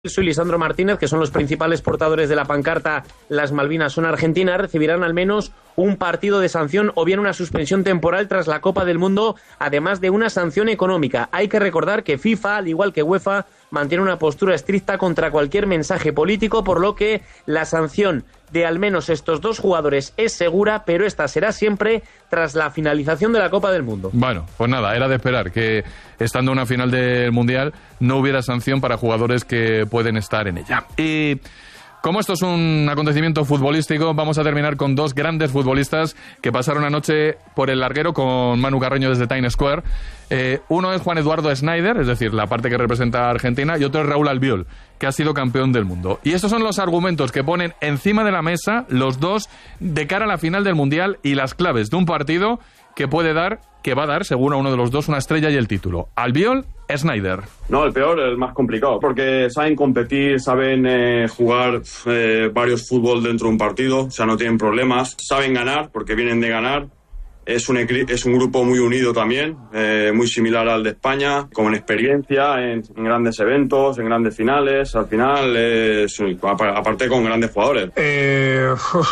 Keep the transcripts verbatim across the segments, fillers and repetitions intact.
y Lisandro Martínez, que son los principales portadores de la pancarta Las Malvinas son Argentina, recibirán al menos un partido de sanción o bien una suspensión temporal tras la Copa del Mundo, además de una sanción económica. Hay que recordar que FIFA, al igual que UEFA, mantiene una postura estricta contra cualquier mensaje político, por lo que la sanción de al menos estos dos jugadores es segura, pero esta será siempre tras la finalización de la Copa del Mundo. Bueno, pues nada, era de esperar que estando en una final del Mundial no hubiera sanción para jugadores que pueden estar en ella. Y como esto es un acontecimiento futbolístico, vamos a terminar con dos grandes futbolistas que pasaron anoche por el larguero con Manu Carreño desde Times Square. Eh, uno es Juan Eduardo Snyder, es decir, la parte que representa a Argentina, y otro es Raúl Albiol, que ha sido campeón del mundo. Y estos son los argumentos que ponen encima de la mesa los dos de cara a la final del Mundial y las claves de un partido que puede dar, que va a dar, según a uno de los dos, una estrella y el título. Albiol, Snyder. No, el peor, el más complicado, porque saben competir, saben eh, jugar eh, varios fútbol dentro de un partido, o sea, no tienen problemas, saben ganar, porque vienen de ganar. Es un, es un grupo muy unido también, eh, muy similar al de España, con experiencia en, en grandes eventos, en grandes finales. Al final, es, aparte con grandes jugadores. Eh,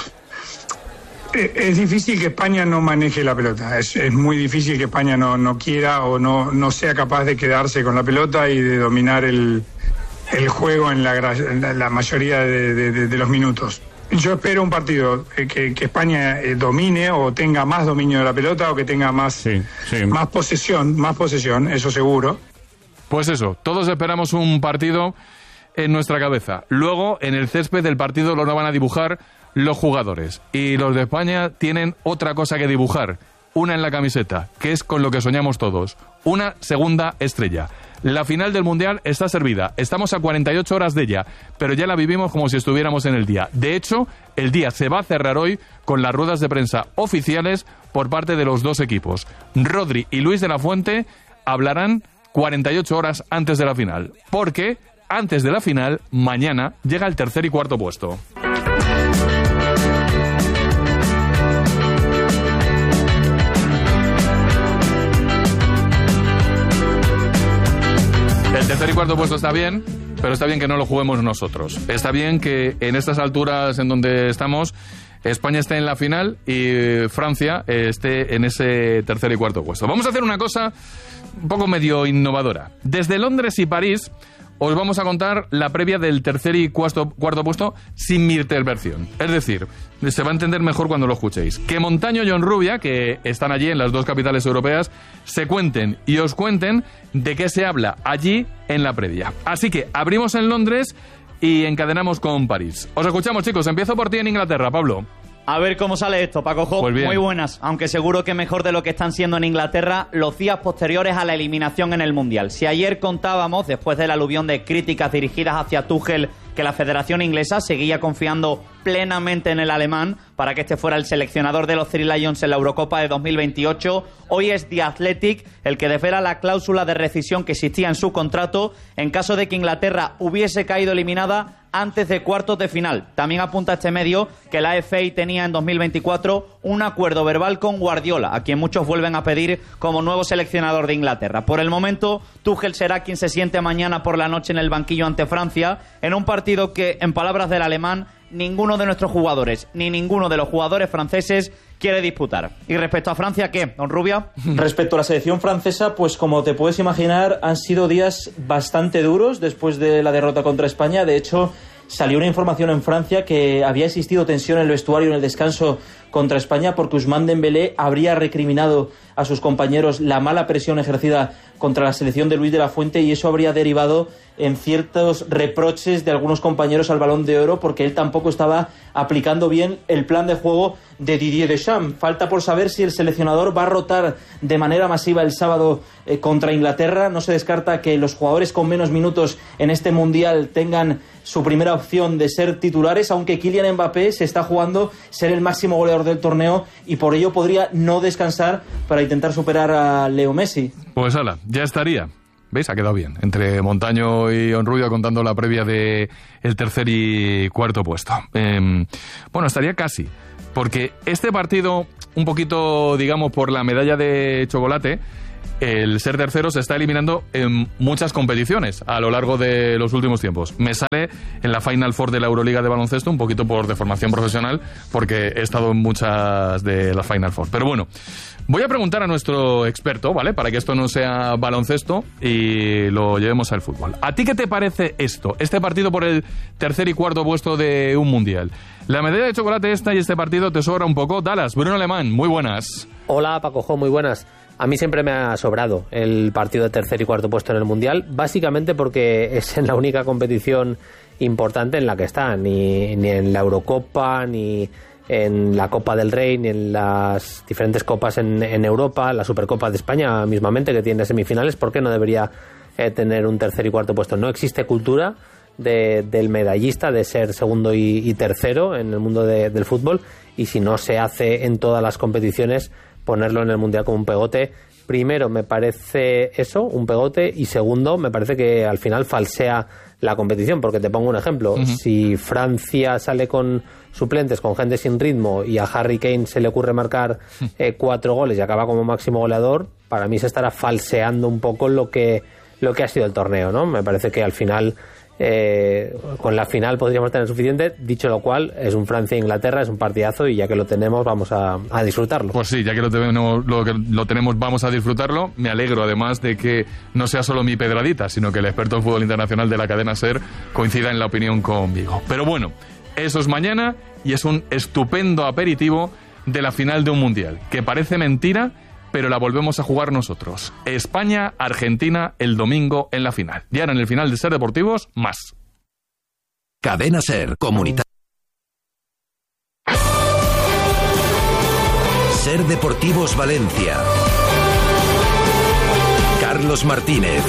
es difícil que España no maneje la pelota. Es, es muy difícil que España no, no quiera o no, no sea capaz de quedarse con la pelota y de dominar el, el juego en la, en la, la mayoría de, de, de los minutos. Yo espero un partido que, que España eh, domine o tenga más dominio de la pelota o que tenga más, sí, sí. más posesión, más posesión, eso seguro. Pues eso, todos esperamos un partido en nuestra cabeza. Luego, en el césped del partido lo van a dibujar los jugadores. Y los de España tienen otra cosa que dibujar, una en la camiseta, que es con lo que soñamos todos, una segunda estrella. La final del Mundial está servida. Estamos a cuarenta y ocho horas de ella, pero ya la vivimos como si estuviéramos en el día. De hecho, el día se va a cerrar hoy con las ruedas de prensa oficiales por parte de los dos equipos. Rodri y Luis de la Fuente hablarán cuarenta y ocho horas antes de la final, porque antes de la final, mañana, llega el tercer y cuarto puesto. El tercer y cuarto puesto está bien, pero está bien que no lo juguemos nosotros. Está bien que en estas alturas en donde estamos, España esté en la final y Francia esté en ese tercer y cuarto puesto. Vamos a hacer una cosa un poco medio innovadora. Desde Londres y París os vamos a contar la previa del tercer y cuarto, cuarto puesto sin mi intervención. Es decir, se va a entender mejor cuando lo escuchéis. Que Montaño y Honrubia, que están allí en las dos capitales europeas, se cuenten y os cuenten de qué se habla allí en la previa. Así que abrimos en Londres y encadenamos con París. Os escuchamos, chicos. Empiezo por ti en Inglaterra, Pablo. A ver cómo sale esto, Paco Jo. Pues muy buenas, aunque seguro que mejor de lo que están siendo en Inglaterra los días posteriores a la eliminación en el Mundial. Si ayer contábamos, después del aluvión de críticas dirigidas hacia Tuchel, que la Federación Inglesa seguía confiando plenamente en el alemán para que este fuera el seleccionador de los Three Lions en la Eurocopa de dos mil veintiocho, hoy es The Athletic el que desvela la cláusula de rescisión que existía en su contrato en caso de que Inglaterra hubiese caído eliminada antes de cuartos de final. También apunta este medio que la F A tenía en dos mil veinticuatro un acuerdo verbal con Guardiola, a quien muchos vuelven a pedir como nuevo seleccionador de Inglaterra. Por el momento, Tuchel será quien se siente mañana por la noche en el banquillo ante Francia, en un partido que, en palabras del alemán, ninguno de nuestros jugadores, ni ninguno de los jugadores franceses quiere disputar. Y respecto a Francia, ¿qué, don Rubia? Respecto a la selección francesa, pues como te puedes imaginar, han sido días bastante duros después de la derrota contra España. De hecho, salió una información en Francia que había existido tensión en el vestuario en el descanso contra España porque Ousmane Dembélé habría recriminado a sus compañeros la mala presión ejercida contra la selección de Luis de la Fuente, y eso habría derivado en ciertos reproches de algunos compañeros al Balón de Oro porque él tampoco estaba aplicando bien el plan de juego de Didier Deschamps. Falta por saber si el seleccionador va a rotar de manera masiva el sábado eh, contra Inglaterra. No se descarta que los jugadores con menos minutos en este Mundial tengan su primera opción de ser titulares, aunque Kylian Mbappé se está jugando ser el máximo goleador del torneo y por ello podría no descansar para intentar superar a Leo Messi. Pues ala, ya estaría. ¿Veis? Ha quedado bien. Entre Montaño y Honrubia contando la previa de el tercer y cuarto puesto. Eh, bueno, estaría casi. Porque este partido, un poquito, digamos, por la medalla de chocolate, el ser tercero se está eliminando en muchas competiciones a lo largo de los últimos tiempos. Me sale en la Final Four de la Euroliga de baloncesto, un poquito por deformación profesional, porque he estado en muchas de las Final Four. Pero bueno, voy a preguntar a nuestro experto, ¿vale? Para que esto no sea baloncesto y lo llevemos al fútbol. ¿A ti qué te parece esto? Este partido por el tercer y cuarto puesto de un mundial. La medalla de chocolate esta y este partido te sobra un poco. Dallas, Bruno Alemán, muy buenas. Hola, Paco Jo, muy buenas. A mí siempre me ha sobrado el partido de tercer y cuarto puesto en el Mundial, básicamente porque es en la única competición importante en la que está, ni, ni en la Eurocopa, ni en la Copa del Rey, ni en las diferentes copas en, en Europa, la Supercopa de España mismamente, que tiene semifinales. ¿Por qué no debería eh, tener un tercer y cuarto puesto? No existe cultura de, del medallista de ser segundo y, y tercero en el mundo de, del fútbol, y si no se hace en todas las competiciones, ponerlo en el Mundial como un pegote, primero me parece eso, un pegote, y segundo me parece que al final falsea la competición, porque te pongo un ejemplo. Uh-huh. Si Francia sale con suplentes, con gente sin ritmo, y a Harry Kane se le ocurre marcar eh, cuatro goles y acaba como máximo goleador, para mí se estará falseando un poco lo que, lo que ha sido el torneo, ¿no? Me parece que al final Eh, con la final podríamos tener suficiente. Dicho lo cual, es un Francia-Inglaterra, es un partidazo, y ya que lo tenemos vamos a, a disfrutarlo. Pues sí, ya que lo tenemos, lo que lo tenemos vamos a disfrutarlo. Me alegro además de que no sea solo mi pedradita, sino que el experto en fútbol internacional de la cadena SER coincida en la opinión conmigo. Pero bueno, eso es mañana y es un estupendo aperitivo de la final de un mundial, que parece mentira, pero la volvemos a jugar nosotros. España-Argentina el domingo en la final. Y ahora en el final de Ser Deportivos, más. Cadena SER, comunitaria. Ser Deportivos Valencia. Carlos Martínez.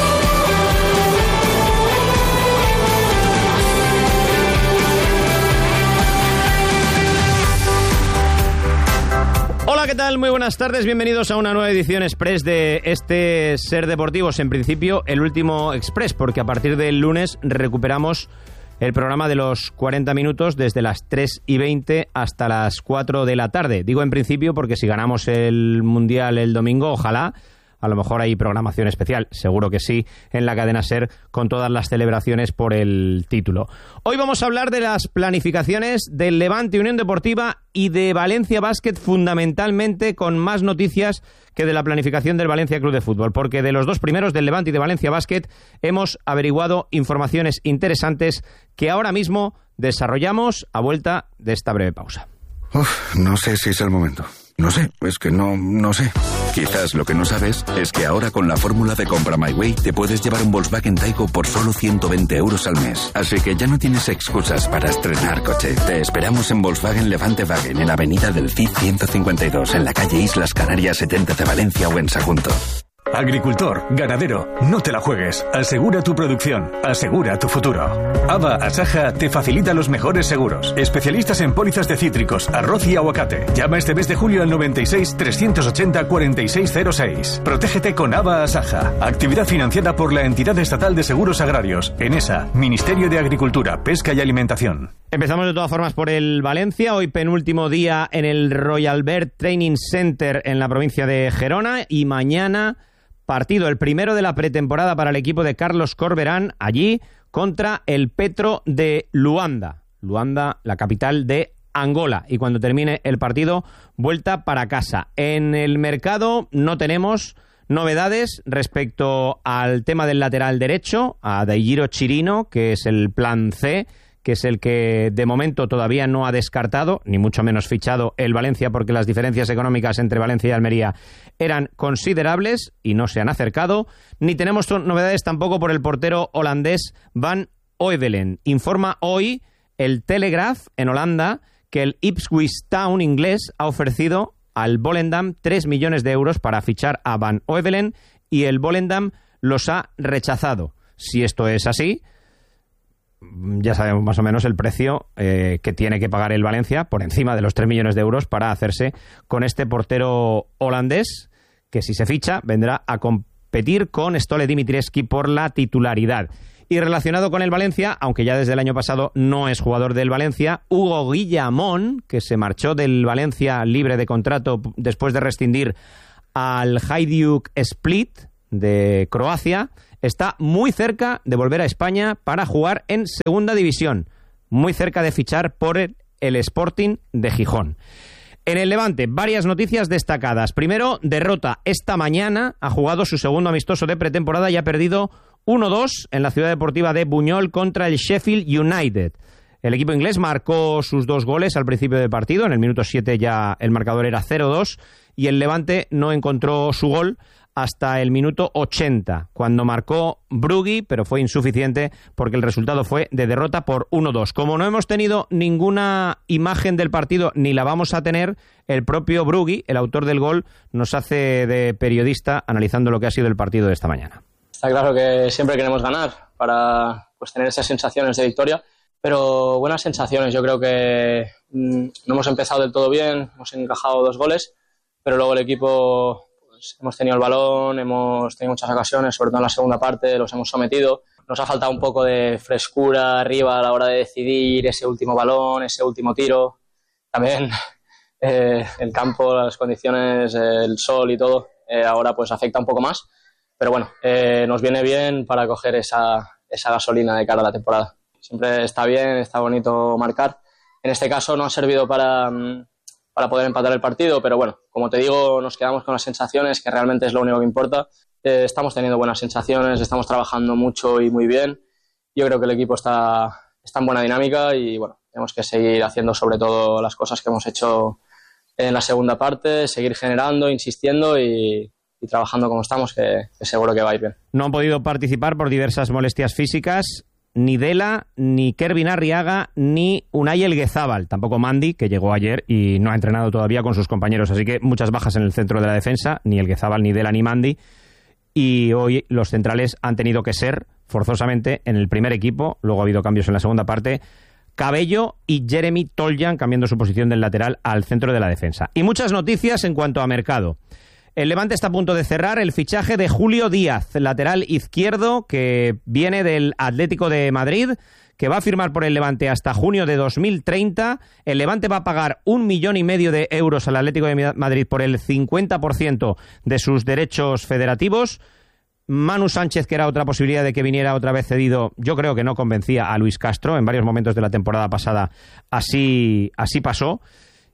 Hola, ¿qué tal? Muy buenas tardes, bienvenidos a una nueva edición Express de este Ser Deportivos. En principio, el último Express, porque a partir del lunes recuperamos el programa de los cuarenta minutos desde las tres y veinte hasta las cuatro de la tarde. Digo en principio porque si ganamos el Mundial el domingo, ojalá, a lo mejor hay programación especial, seguro que sí, en la cadena SER con todas las celebraciones por el título. Hoy vamos a hablar de las planificaciones del Levante Unión Deportiva y de Valencia Basket, fundamentalmente, con más noticias que de la planificación del Valencia Club de Fútbol, porque de los dos primeros, del Levante y de Valencia Basket, hemos averiguado informaciones interesantes que ahora mismo desarrollamos a vuelta de esta breve pausa. Uf, no sé si es el momento. No sé, es que no, no sé. Quizás lo que no sabes es que ahora con la fórmula de Compra My Way te puedes llevar un Volkswagen Taigo por solo ciento veinte euros al mes. Así que ya no tienes excusas para estrenar coche. Te esperamos en Volkswagen Levante Wagen, en Avenida del Cid ciento cincuenta y dos, en la calle Islas Canarias setenta de Valencia o en Sagunto. Agricultor, ganadero, no te la juegues. Asegura tu producción, asegura tu futuro. Ava Asaja te facilita los mejores seguros. Especialistas en pólizas de cítricos, arroz y aguacate. Llama este mes de julio al noventa y seis, trescientos ochenta, cuarenta y seis cero seis. Protégete con Ava Asaja. Actividad financiada por la Entidad Estatal de Seguros Agrarios. ENESA, Ministerio de Agricultura, Pesca y Alimentación. Empezamos de todas formas por el Valencia. Hoy penúltimo día en el Royal Bear Training Center en la provincia de Gerona, y mañana partido, el primero de la pretemporada para el equipo de Carlos Corberán, allí contra el Petro de Luanda. Luanda, la capital de Angola. Y cuando termine el partido, vuelta para casa. En el mercado no tenemos novedades respecto al tema del lateral derecho, a Daigiro Chirino, que es el plan C, que es el que de momento todavía no ha descartado, ni mucho menos fichado el Valencia, porque las diferencias económicas entre Valencia y Almería eran considerables y no se han acercado. Ni tenemos novedades tampoco por el portero holandés Van Oevelen. Informa hoy el Telegraph en Holanda que el Ipswich Town inglés ha ofrecido al Volendam tres millones de euros para fichar a Van Oevelen, y el Volendam los ha rechazado. Si esto es así, ya sabemos más o menos el precio eh, que tiene que pagar el Valencia, por encima de los tres millones de euros, para hacerse con este portero holandés, que si se ficha vendrá a competir con Stole Dimitrievski por la titularidad. Y relacionado con el Valencia, aunque ya desde el año pasado no es jugador del Valencia, Hugo Guillamón, que se marchó del Valencia libre de contrato después de rescindir al Hajduk Split de Croacia. Está muy cerca de volver a España para jugar en segunda división, muy cerca de fichar por el, el Sporting de Gijón. En el Levante, varias noticias destacadas. Primero, derrota esta mañana, ha jugado su segundo amistoso de pretemporada y ha perdido uno dos en la ciudad deportiva de Buñol contra el Sheffield United. El equipo inglés marcó sus dos goles al principio del partido, en el minuto siete ya el marcador era cero dos, y el Levante no encontró su gol hasta el minuto ochenta, cuando marcó Brugui, pero fue insuficiente porque el resultado fue de derrota por uno dos. Como no hemos tenido ninguna imagen del partido, ni la vamos a tener, el propio Brugui, el autor del gol, nos hace de periodista analizando lo que ha sido el partido de esta mañana. Está claro que siempre queremos ganar para pues, tener esas sensaciones de victoria, pero buenas sensaciones. Yo creo que mmm, no hemos empezado del todo bien, hemos encajado dos goles, pero luego el equipo... hemos tenido el balón, hemos tenido muchas ocasiones, sobre todo en la segunda parte, los hemos sometido. Nos ha faltado un poco de frescura arriba a la hora de decidir ese último balón, ese último tiro. También eh, el campo, las condiciones, eh, el sol y todo, eh, ahora pues afecta un poco más. Pero bueno, eh, nos viene bien para coger esa, esa gasolina de cara a la temporada. Siempre está bien, está bonito marcar. En este caso no ha servido para... para poder empatar el partido, pero bueno, como te digo, nos quedamos con las sensaciones, que realmente es lo único que importa. Eh, estamos teniendo buenas sensaciones, estamos trabajando mucho y muy bien. Yo creo que el equipo está, está en buena dinámica y bueno, tenemos que seguir haciendo sobre todo las cosas que hemos hecho en la segunda parte, seguir generando, insistiendo y, y trabajando como estamos, que, que seguro que va a ir bien. No han podido participar por diversas molestias físicas ni Dela, ni Kervin Arriaga, ni Unai Elguezábal, tampoco Mandi, que llegó ayer y no ha entrenado todavía con sus compañeros, así que muchas bajas en el centro de la defensa, ni Elguezábal, ni Dela, ni Mandi, y hoy los centrales han tenido que ser, forzosamente, en el primer equipo, luego ha habido cambios en la segunda parte, Cabello y Jeremy Toljan, cambiando su posición del lateral al centro de la defensa. Y muchas noticias en cuanto a mercado. El Levante está a punto de cerrar el fichaje de Julio Díaz, lateral izquierdo que viene del Atlético de Madrid, que va a firmar por el Levante hasta junio de dos mil treinta. El Levante va a pagar un millón y medio de euros al Atlético de Madrid por el cincuenta por ciento de sus derechos federativos. Manu Sánchez, que era otra posibilidad de que viniera otra vez cedido, yo creo que no convencía a Luis Castro. En varios momentos de la temporada pasada así, así pasó.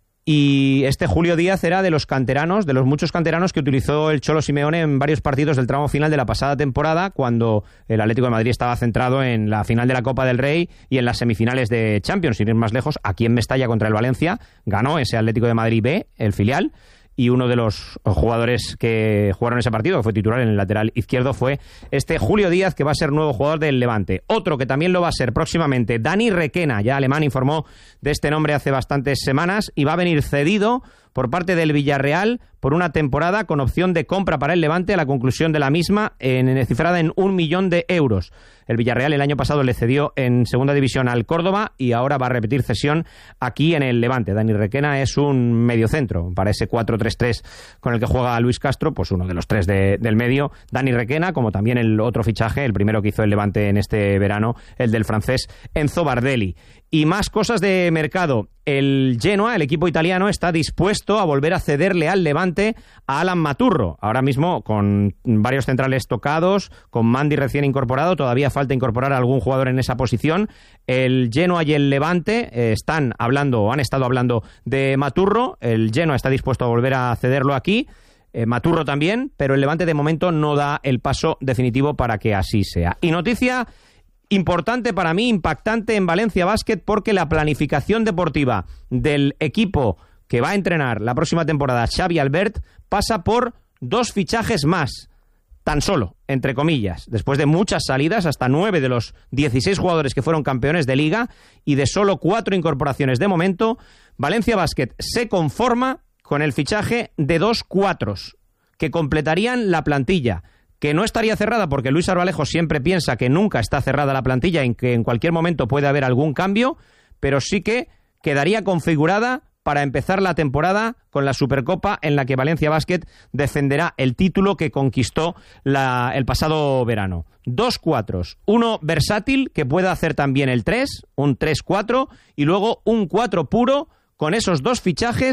Y este Julio Díaz era de los canteranos, de los muchos canteranos que utilizó el Cholo Simeone en varios partidos del tramo final de la pasada temporada, cuando el Atlético de Madrid estaba centrado en la final de la Copa del Rey y en las semifinales de Champions. Sin ir más lejos, aquí en Mestalla contra el Valencia ganó ese Atlético de Madrid B, el filial, y uno de los jugadores que jugaron ese partido, que fue titular en el lateral izquierdo, fue este Julio Díaz, que va a ser nuevo jugador del Levante. Otro que también lo va a ser próximamente, Dani Requena, ya Alemán informó de este nombre hace bastantes semanas, y va a venir cedido por parte del Villarreal por una temporada con opción de compra para el Levante a la conclusión de la misma, en, cifrada en un millón de euros. El Villarreal el año pasado le cedió en segunda división al Córdoba y ahora va a repetir cesión aquí en el Levante. Dani Requena es un mediocentro para ese cuatro tres tres con el que juega Luis Castro, pues uno de los tres de, del medio. Dani Requena, como también el otro fichaje, el primero que hizo el Levante en este verano, el del francés Enzo Bardelli. Y más cosas de mercado. El Genoa, el equipo italiano, está dispuesto a volver a cederle al Levante a Alan Maturro. Ahora mismo, con varios centrales tocados, con Mandi recién incorporado, todavía falta incorporar a algún jugador en esa posición. El Genoa y el Levante eh, están hablando, o han estado hablando de Maturro. El Genoa está dispuesto a volver a cederlo aquí. Eh, Maturro también, pero el Levante de momento no da el paso definitivo para que así sea. Y noticia importante para mí, impactante en Valencia Basket, porque la planificación deportiva del equipo que va a entrenar la próxima temporada Xavi Albert pasa por dos fichajes más, tan solo, entre comillas, después de muchas salidas, hasta nueve de los dieciséis jugadores que fueron campeones de liga y de solo cuatro incorporaciones de momento. Valencia Basket se conforma con el fichaje de dos cuatros que completarían la plantilla, que no estaría cerrada porque Luis Arbalejo siempre piensa que nunca está cerrada la plantilla y que en cualquier momento puede haber algún cambio, pero sí que quedaría configurada para empezar la temporada con la Supercopa en la que Valencia Basket defenderá el título que conquistó la, el pasado verano. Dos cuatros, uno versátil que pueda hacer también el tres, un tres cuatro, y luego un cuatro puro con esos dos fichajes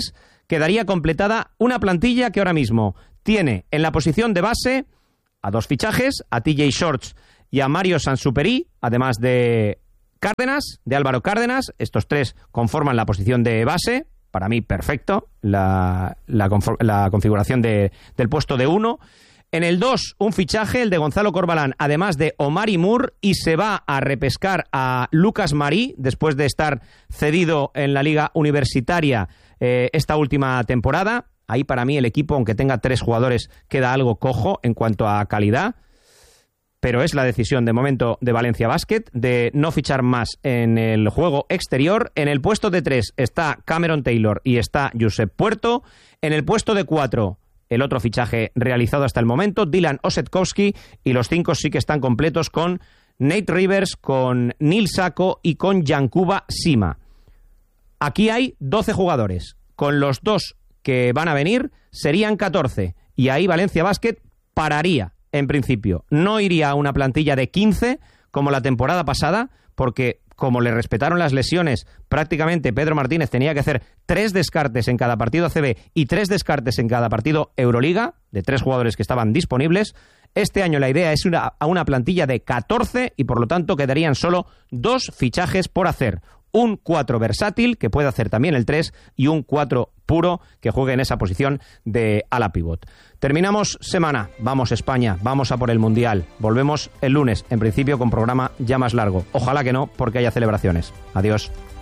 quedaría completada una plantilla que ahora mismo tiene en la posición de base a dos fichajes, a T J Shorts y a Mario Sansuperi, además de Cárdenas, de Álvaro Cárdenas. Estos tres conforman la posición de base. Para mí, perfecto, la, la, la configuración de, del puesto de uno. En el dos, un fichaje, el de Gonzalo Corbalán, además de Omari Moore, y se va a repescar a Lucas Marí, después de estar cedido en la Liga Universitaria eh, esta última temporada. Ahí para mí el equipo, aunque tenga tres jugadores, queda algo cojo en cuanto a calidad. Pero es la decisión de momento de Valencia Basket de no fichar más en el juego exterior. En el puesto de tres está Cameron Taylor y está Josep Puerto. En el puesto de cuatro, el otro fichaje realizado hasta el momento, Dylan Osetkowski, y los cinco sí que están completos con Nate Rivers, con Neil Sacco y con Yankuba Sima. Aquí hay doce jugadores. Con los dos que van a venir serían catorce. Y ahí Valencia Basket pararía. En principio, no iría a una plantilla de quince como la temporada pasada, porque como le respetaron las lesiones, prácticamente Pedro Martínez tenía que hacer tres descartes en cada partido A C B y tres descartes en cada partido Euroliga, de tres jugadores que estaban disponibles. Este año la idea es una, a una plantilla de catorce y por lo tanto quedarían solo dos fichajes por hacer. Un cuatro versátil, que puede hacer también el tres, y un cuatro puro, que juegue en esa posición de ala pivot. Terminamos semana, vamos España, vamos a por el Mundial. Volvemos el lunes, en principio con programa ya más largo. Ojalá que no, porque haya celebraciones. Adiós.